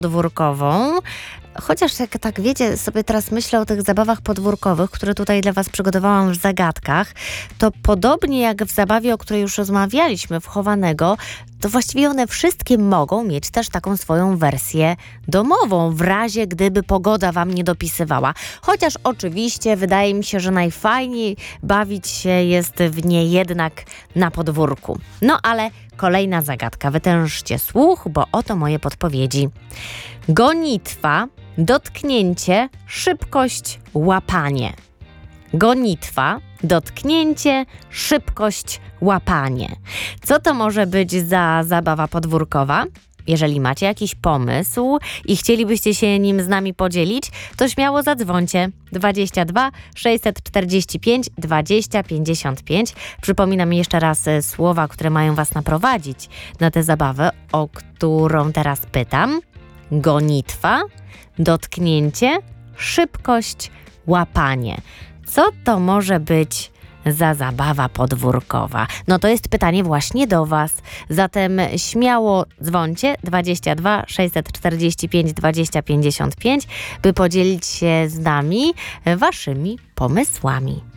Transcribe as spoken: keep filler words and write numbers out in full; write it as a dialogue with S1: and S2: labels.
S1: podwórkową. Chociaż jak tak wiecie, sobie teraz myślę o tych zabawach podwórkowych, które tutaj dla was przygotowałam w zagadkach, to podobnie jak w zabawie, o której już rozmawialiśmy, w chowanego, to właściwie one wszystkie mogą mieć też taką swoją wersję domową, w razie gdyby pogoda wam nie dopisywała. Chociaż oczywiście wydaje mi się, że najfajniej bawić się jest w nie jednak na podwórku. No ale kolejna zagadka. Wytężcie słuch, bo oto moje podpowiedzi. Gonitwa, dotknięcie, szybkość, łapanie. Gonitwa, dotknięcie, szybkość, łapanie. Co to może być za zabawa podwórkowa? Jeżeli macie jakiś pomysł i chcielibyście się nim z nami podzielić, to śmiało zadzwońcie. dwadzieścia dwa sześćset czterdzieści pięć dwadzieścia pięćdziesiąt pięć. Przypominam jeszcze raz słowa, które mają was naprowadzić na tę zabawę, o którą teraz pytam. Gonitwa, dotknięcie, szybkość, łapanie. Co to może być za zabawa podwórkowa? No to jest pytanie właśnie do was. Zatem śmiało dzwońcie dwadzieścia dwa sześćset czterdzieści pięć dwadzieścia pięćdziesiąt pięć, by podzielić się z nami waszymi pomysłami.